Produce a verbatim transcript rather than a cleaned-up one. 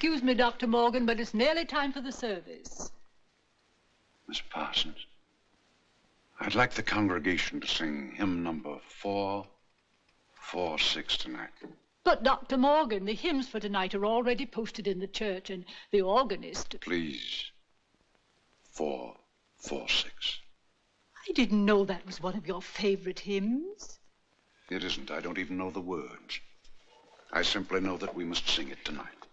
excuse me, Doctor Morgan, but it's nearly time for the service. Miss Parsons, I'd like the congregation to sing hymn number four, four, six tonight. But, Doctor Morgan, the hymns for tonight are already posted in the church, and the organist... Please, four, four, six. I didn't know that was one of your favorite hymns. It isn't. I don't even know the words. I simply know that we must sing it tonight.